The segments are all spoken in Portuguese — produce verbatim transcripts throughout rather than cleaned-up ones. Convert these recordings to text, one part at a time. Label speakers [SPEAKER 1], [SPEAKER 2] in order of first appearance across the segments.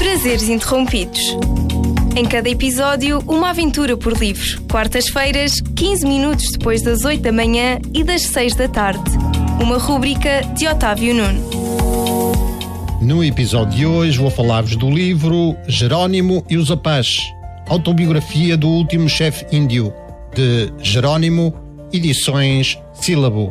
[SPEAKER 1] Prazeres Interrompidos. Em cada episódio, uma aventura por livro. Quartas-feiras, quinze minutos depois das oito da manhã e das seis da tarde. Uma rúbrica de Otávio Nuno.
[SPEAKER 2] No episódio de hoje vou falar-vos do livro Jerónimo e os Apaches, autobiografia do último chefe índio, de Jerónimo, edições Sílabo.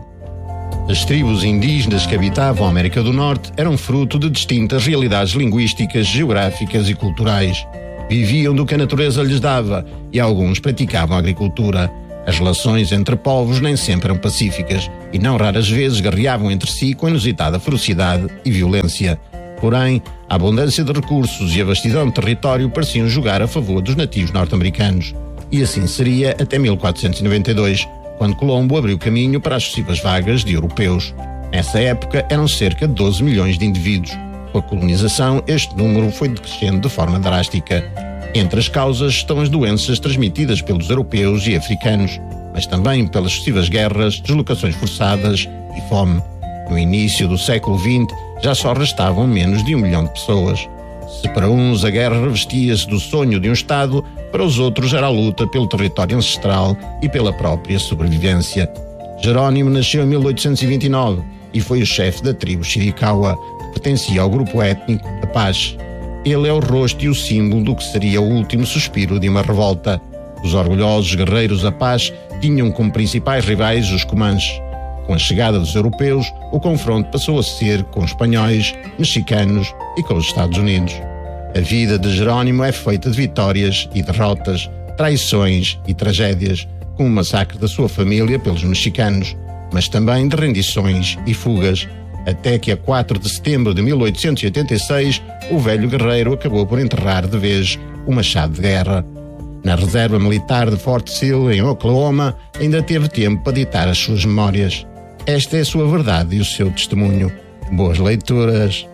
[SPEAKER 2] As tribos indígenas que habitavam a América do Norte eram fruto de distintas realidades linguísticas, geográficas e culturais. Viviam do que a natureza lhes dava e alguns praticavam a agricultura. As relações entre povos nem sempre eram pacíficas e não raras vezes guerreavam entre si com inusitada ferocidade e violência. Porém, a abundância de recursos e a vastidão de território pareciam jogar a favor dos nativos norte-americanos. E assim seria até mil quatrocentos e noventa e dois, quando Colombo abriu caminho para as sucessivas vagas de europeus. Nessa época eram cerca de doze milhões de indivíduos. Com a colonização, este número foi decrescendo de forma drástica. Entre as causas estão as doenças transmitidas pelos europeus e africanos, mas também pelas sucessivas guerras, deslocações forçadas e fome. No início do século vinte, já só restavam menos de um milhão de pessoas. Se para uns a guerra revestia-se do sonho de um Estado, para os outros era a luta pelo território ancestral e pela própria sobrevivência. Jerónimo nasceu em mil oitocentos e vinte e nove e foi o chefe da tribo Chiricahua, que pertencia ao grupo étnico Apache. Ele é o rosto e o símbolo do que seria o último suspiro de uma revolta. Os orgulhosos guerreiros Apache tinham como principais rivais os Comanches. Com a chegada dos europeus, o confronto passou a ser com os espanhóis, mexicanos e com os Estados Unidos. A vida de Jerónimo é feita de vitórias e derrotas, traições e tragédias, como o massacre da sua família pelos mexicanos, mas também de rendições e fugas, até que a quatro de setembro de mil oitocentos e oitenta e seis o velho guerreiro acabou por enterrar de vez o machado de guerra. Na reserva militar de Fort Sill, em Oklahoma, ainda teve tempo para ditar as suas memórias. Esta é a sua verdade e o seu testemunho. Boas leituras.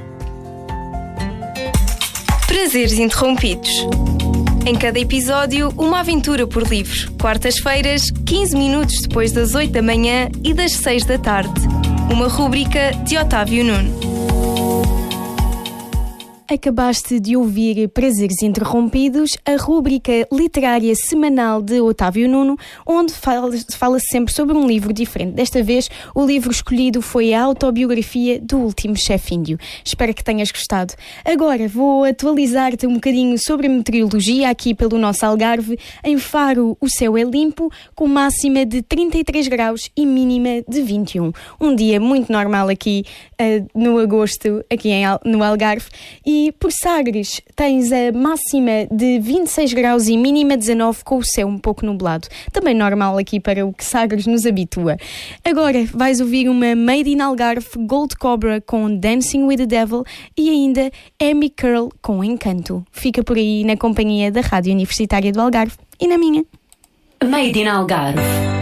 [SPEAKER 1] Prazeres Interrompidos. Em cada episódio, uma aventura por livro. Quartas-feiras, quinze minutos depois das oito da manhã e das seis da tarde. Uma rúbrica de Otávio Nuno.
[SPEAKER 3] Acabaste de ouvir Prazeres Interrompidos, a rúbrica literária semanal de Otávio Nuno, onde fala-se fala sempre sobre um livro diferente. Desta vez, o livro escolhido foi a autobiografia do último chefe índio. Espero que tenhas gostado. Agora vou atualizar-te um bocadinho sobre a meteorologia aqui pelo nosso Algarve. Em Faro, o céu é limpo, com máxima de trinta e três graus e mínima de vinte e um. Um dia muito normal aqui uh, no agosto, aqui em, no Algarve. E E por Sagres tens a máxima de vinte e seis graus e mínima dezanove, com o céu um pouco nublado. Também normal aqui para o que Sagres nos habitua. Agora vais ouvir uma Made in Algarve Gold Cobra com Dancing with the Devil e ainda Amy Curl com Encanto. Fica por aí na companhia da Rádio Universitária do Algarve e na minha.
[SPEAKER 4] Made in Algarve.